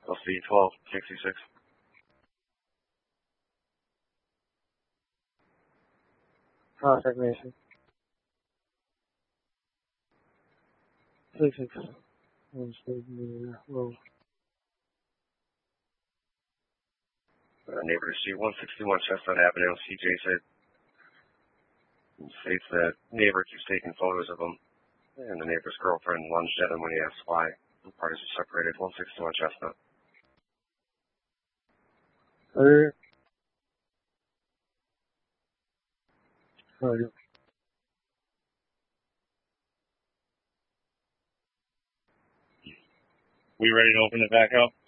LC 1266. Contact Mason. 66. Roll. Neighbor to see 161 Chestnut Avenue. CJ states that neighbor keeps taking photos of him, and the neighbor's girlfriend lunged at him when he asked why. The parties are separated. 161 Chestnut. We ready to open it back up?